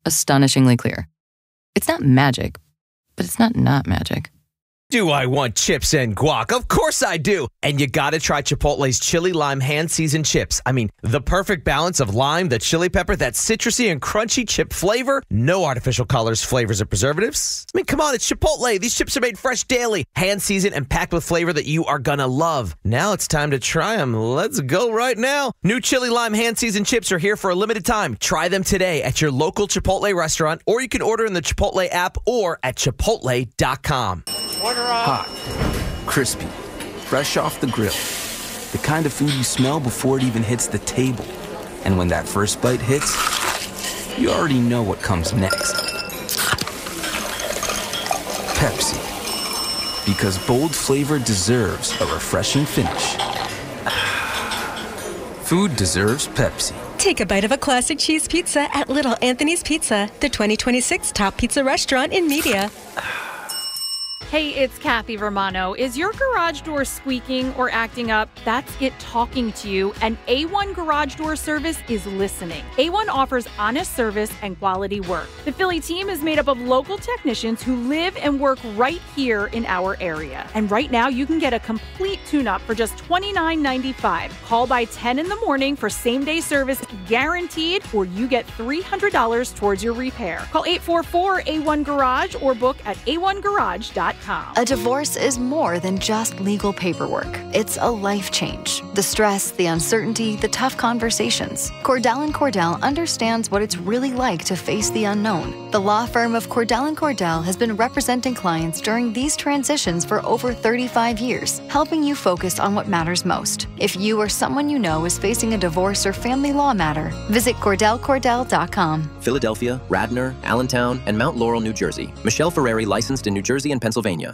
astonishingly clear. It's not magic, but it's not magic. Do I want chips and guac? Of course I do. And you gotta try Chipotle's chili lime hand-seasoned chips. I mean, the perfect balance of lime, the chili pepper, that citrusy and crunchy chip flavor. No artificial colors, flavors, or preservatives. I mean, come on, it's Chipotle. These chips are made fresh daily, hand-seasoned and packed with flavor that you are gonna love. Now it's time to try them. Let's go right now. New chili lime hand-seasoned chips are here for a limited time. Try them today at your local Chipotle restaurant, or you can order in the Chipotle app or at chipotle.com. Hot, crispy, fresh off the grill. The kind of food you smell before it even hits the table. And when that first bite hits, you already know what comes next. Pepsi. Because bold flavor deserves a refreshing finish. Food deserves Pepsi. Take a bite of a classic cheese pizza at Little Anthony's Pizza, the 2026 top pizza restaurant in media. Hey, it's Kathy Romano. Is your garage door squeaking or acting up? That's it talking to you, and A1 Garage Door Service is listening. A1 offers honest service and quality work. The Philly team is made up of local technicians who live and work right here in our area. And right now, you can get a complete tune-up for just $29.95. Call by 10 in the morning for same-day service guaranteed, or you get $300 towards your repair. Call 844-A1-GARAGE or book at a1garage.com. A divorce is more than just legal paperwork. It's a life change. The stress, the uncertainty, the tough conversations. Cordell & Cordell understands what it's really like to face the unknown. The law firm of Cordell & Cordell has been representing clients during these transitions for over 35 years, helping you focus on what matters most. If you or someone you know is facing a divorce or family law matter, visit CordellCordell.com. Philadelphia, Radnor, Allentown, and Mount Laurel, New Jersey. Michelle Ferreri, licensed in New Jersey and Pennsylvania.